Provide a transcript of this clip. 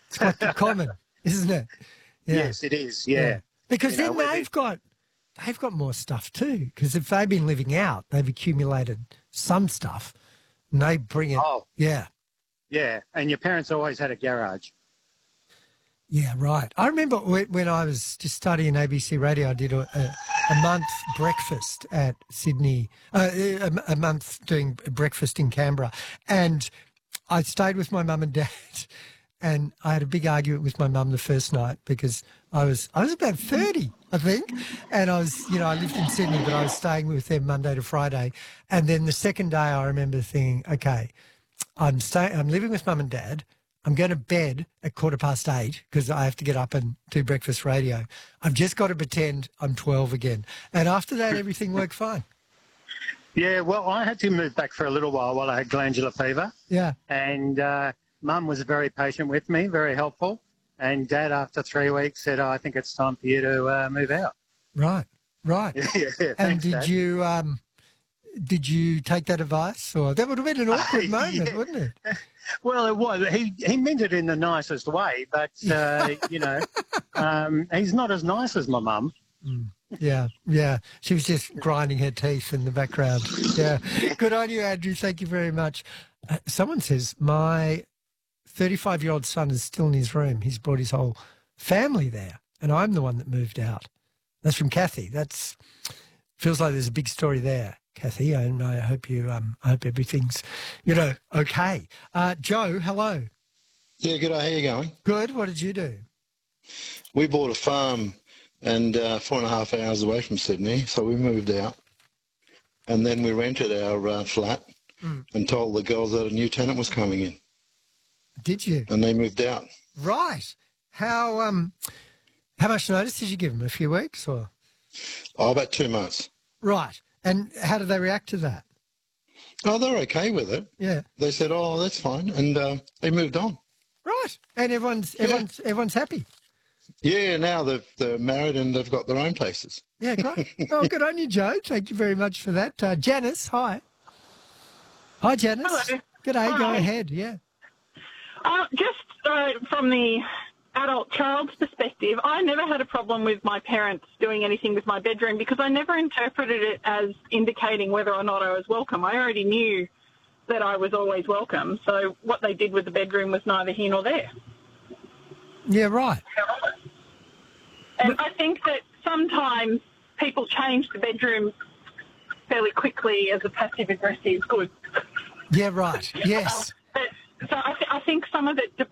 It's quite common, isn't it? Yeah. Yes, it is. Yeah. Because You know, then they've got more stuff too. Because if they've been living out, they've accumulated some stuff, and they bring it. Oh, Yeah. yeah. And your parents always had a garage. Yeah, right. I remember when I was just studying ABC Radio, I did a month breakfast at Sydney, a month doing breakfast in Canberra, and I stayed with my mum and dad, and I had a big argument with my mum the first night because I was about 30, I think, and I lived in Sydney, but I was staying with them Monday to Friday, and then the second day I remember thinking, okay, I'm living with mum and dad. I'm going to bed at 8:15 because I have to get up and do breakfast radio. I've just got to pretend I'm 12 again. And after that, everything worked fine. Yeah, well, I had to move back for a little while I had glandular fever. Yeah. And Mum was very patient with me, very helpful. And Dad, after 3 weeks, said, I think it's time for you to move out. Right. Yeah, and thanks, did you take that advice? Or that would have been an awkward moment, wouldn't it? Well, it was. He meant it in the nicest way, but, he's not as nice as my mum. Yeah. She was just grinding her teeth in the background. Yeah. Good on you, Andrew. Thank you very much. Someone says, my 35-year-old son is still in his room. He's brought his whole family there, and I'm the one that moved out. That's from Kathy. Feels like there's a big story there, Kathy, and I hope I hope everything's, okay. Joe, hello. Yeah, good day. How you going? Good. What did you do? We bought a farm and 4.5 hours away from Sydney, so we moved out. And then we rented our flat and told the girls that a new tenant was coming in. Did you? And they moved out. Right. How much notice did you give them? A few weeks or? Oh, about 2 months. Right. And how did they react to that? Oh, they're okay with it. Yeah. They said, oh, that's fine. And they moved on. Right. And everyone's happy. Yeah, now they're married and they've got their own places. Yeah, great. Oh, good on you, Joe. Thank you very much for that. Janice, hi. Hi, Janice. Hello. Good day. Hi. Go ahead. Yeah. Just from the adult child's perspective, I never had a problem with my parents doing anything with my bedroom because I never interpreted it as indicating whether or not I was welcome. I already knew that I was always welcome. So what they did with the bedroom was neither here nor there. Yeah, right. And I think that sometimes people change the bedroom fairly quickly as a passive-aggressive good. Yeah, right. Yes. So I think some of it